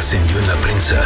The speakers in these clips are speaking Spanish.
trascendió en la prensa.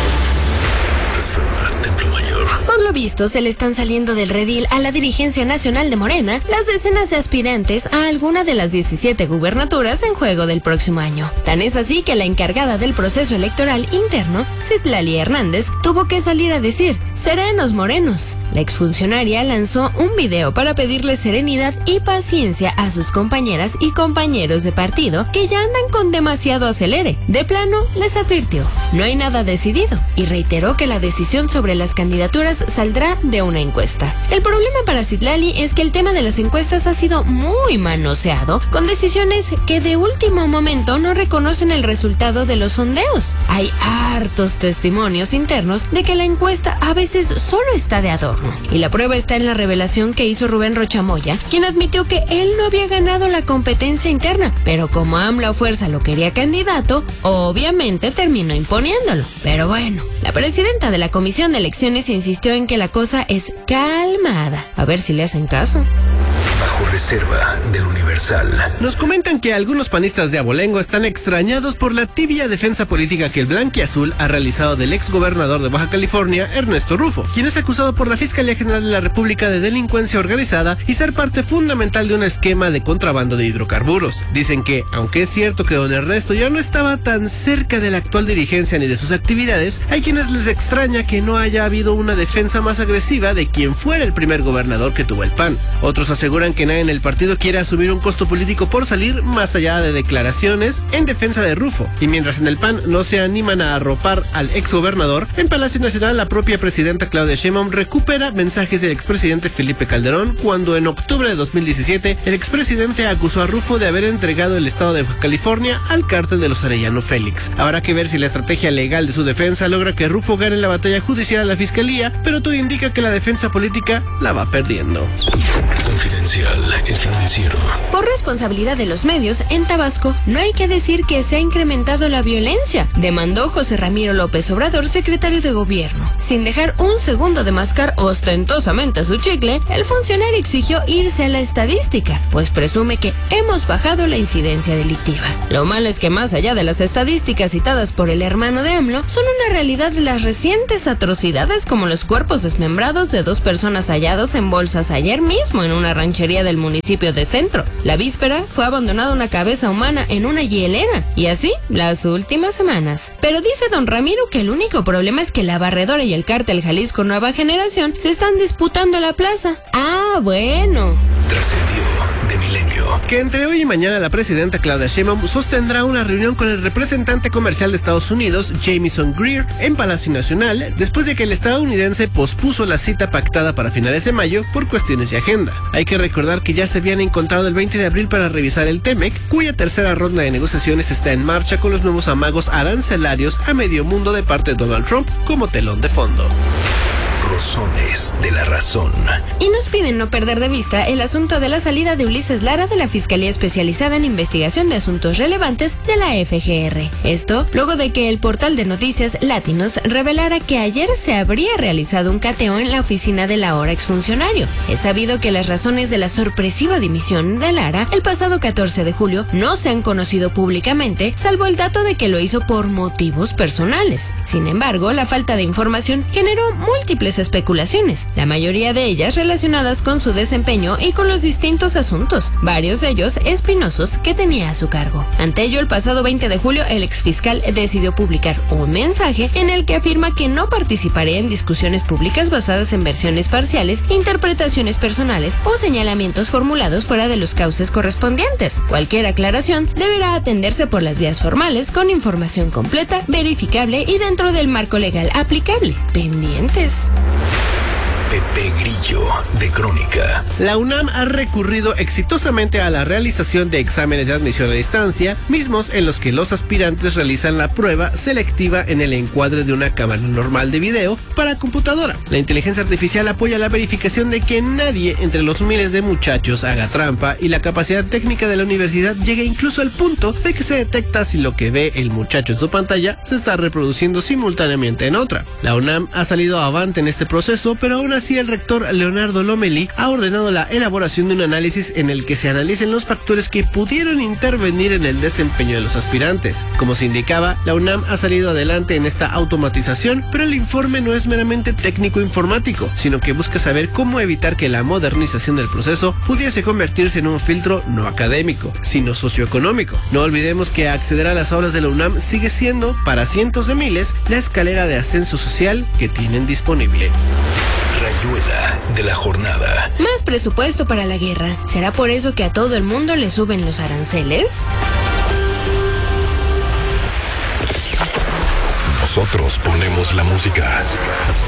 Reforma, Templo Mayor. Por lo visto, se le están saliendo del redil a la dirigencia nacional de Morena las decenas de aspirantes a alguna de las 17 gubernaturas en juego del próximo año. Tan es así que la encargada del proceso electoral interno, Citlali Hernández, tuvo que salir a decir: serenos morenos. La exfuncionaria lanzó un video para pedirle serenidad y paciencia a sus compañeras y compañeros de partido que ya andan con demasiado acelere. De plano, les advirtió: no hay nada decidido, y reiteró que la decisión sobre las candidaturas saldrá de una encuesta. El problema para Citlali es que el tema de las encuestas ha sido muy manoseado, con decisiones que de último momento no reconocen el resultado de los sondeos. Hay hartos testimonios internos de que la encuesta a veces solo está de adorno. Y la prueba está en la revelación que hizo Rubén Rocha Moya, quien admitió que él no había ganado la competencia interna, pero como AMLO a fuerza lo quería candidato, obviamente terminó imponiéndolo. Pero bueno, la presidenta de la Comisión de Elecciones insistió en que la cosa es calmada. A ver si le hacen caso. Bajo reserva del Universal. Nos comentan que algunos panistas de Abolengo están extrañados por la tibia defensa política que el blanquiazul ha realizado del exgobernador de Baja California, Ernesto Rufo, quien es acusado por la Fiscalía General de la República de delincuencia organizada y ser parte fundamental de un esquema de contrabando de hidrocarburos. Dicen que, aunque es cierto que don Ernesto ya no estaba tan cerca de la actual dirigencia ni de sus actividades, hay quienes les extraña que no haya habido una defensa más agresiva de quien fuera el primer gobernador que tuvo el PAN. Otros aseguran que nadie en el partido quiere asumir un costo político por salir más allá de declaraciones en defensa de Rufo. Y mientras en el PAN no se animan a arropar al exgobernador, en Palacio Nacional la propia presidenta Claudia Sheinbaum recupera mensajes del expresidente Felipe Calderón cuando en octubre de 2017 el expresidente acusó a Rufo de haber entregado el estado de Baja California al cártel de los Arellano Félix. Habrá que ver si la estrategia legal de su defensa logra que Rufo gane la batalla judicial a la fiscalía, pero todo indica que la defensa política la va perdiendo. Confidencial, El Financiero. Por responsabilidad de los medios, en Tabasco no hay que decir que se ha incrementado la violencia, demandó José Ramiro López Obrador, secretario de Gobierno. Sin dejar un segundo de mascar ostentosamente su chicle, el funcionario exigió irse a la estadística, pues presume que hemos bajado la incidencia delictiva. Lo malo es que más allá de las estadísticas citadas por el hermano de AMLO, son una realidad las recientes atrocidades como los cuerpos desmembrados de 2 personas hallados en bolsas ayer mismo en una ranchería del municipio de Centro. La víspera fue abandonada una cabeza humana en una hielera, y así las últimas semanas. Pero dice don Ramiro que el único problema es que la barredora y el cártel Jalisco Nueva Generación se están disputando la plaza. Ah, bueno. Trascendió de Milenio. Que entre hoy y mañana la presidenta Claudia Sheinbaum sostendrá una reunión con el representante comercial de Estados Unidos, Jamieson Greer, en Palacio Nacional, después de que el estadounidense pospuso la cita pactada para finales de mayo por cuestiones de agenda. Hay que recordar que ya se habían encontrado el 20 de abril para revisar el TEMEC, cuya tercera ronda de negociaciones está en marcha con los nuevos amagos arancelarios a medio mundo de parte de Donald Trump como telón de fondo. Rosones de la razón. Y nos piden no perder de vista el asunto de la salida de Ulises Lara de la Fiscalía Especializada en Investigación de Asuntos Relevantes de la FGR. Esto luego de que el portal de noticias Latinos revelara que ayer se habría realizado un cateo en la oficina del ahora exfuncionario. Es sabido que las razones de la sorpresiva dimisión de Lara el pasado 14 de julio no se han conocido públicamente, salvo el dato de que lo hizo por motivos personales. Sin embargo, la falta de información generó múltiples especulaciones, la mayoría de ellas relacionadas con su desempeño y con los distintos asuntos, varios de ellos espinosos que tenía a su cargo. Ante ello, el pasado 20 de julio, el exfiscal decidió publicar un mensaje en el que afirma que no participaría en discusiones públicas basadas en versiones parciales, interpretaciones personales o señalamientos formulados fuera de los cauces correspondientes. Cualquier aclaración deberá atenderse por las vías formales con información completa, verificable y dentro del marco legal aplicable. Pendientes. Pepe Grillo, de Crónica. La UNAM ha recurrido exitosamente a la realización de exámenes de admisión a distancia, mismos en los que los aspirantes realizan la prueba selectiva en el encuadre de una cámara normal de video para computadora. La inteligencia artificial apoya la verificación de que nadie entre los miles de muchachos haga trampa, y la capacidad técnica de la universidad llega incluso al punto de que se detecta si lo que ve el muchacho en su pantalla se está reproduciendo simultáneamente en otra. La UNAM ha salido avante en este proceso, pero aún así, el rector Leonardo Lomelí ha ordenado la elaboración de un análisis en el que se analicen los factores que pudieron intervenir en el desempeño de los aspirantes. Como se indicaba, la UNAM ha salido adelante en esta automatización, pero el informe no es meramente técnico-informático, sino que busca saber cómo evitar que la modernización del proceso pudiese convertirse en un filtro no académico, sino socioeconómico. No olvidemos que acceder a las aulas de la UNAM sigue siendo, para cientos de miles, la escalera de ascenso social que tienen disponible. Rayuela de la jornada. Más presupuesto para la guerra. ¿Será por eso que a todo el mundo le suben los aranceles? Nosotros ponemos la música.